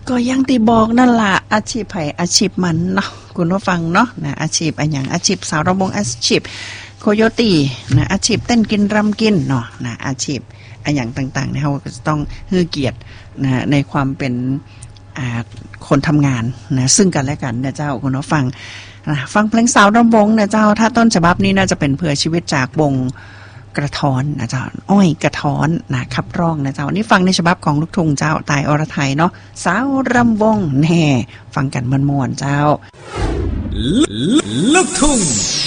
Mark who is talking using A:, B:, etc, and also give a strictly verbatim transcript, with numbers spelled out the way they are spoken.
A: ก็ยังที่บอกนั่นล่ะอาชีพไผอาชีพมันเนาะคุณผู้ฟังเนาะนะอาชีพอันหยังอาชีพสาวรำวงอาชีพโคโยตี้นะอาชีพเต้นกินรำกินเนาะนะอาชีพอันหยังต่างๆเนี่ยเราก็จะต้องให้เกียรตินะในความเป็นอ่าคนทำงานนะซึ่งกันและกันนะเจ้าคุณผู้ฟังนะฟังเพลงสาวรำวงนะเจ้าถ้าต้นฉบับนี้น่าจะเป็นเพื่อชีวิตจากวงกระท้อนนะเจ้าอ้อยกระท้อนนะขับร้องนะเจ้านี่ฟังในฉบับของลูกทุ่งเจ้าตายอรไทยเนาะสาวรำวงแน่ฟังกันมวนๆเจ้า
B: ลูกทุ่ง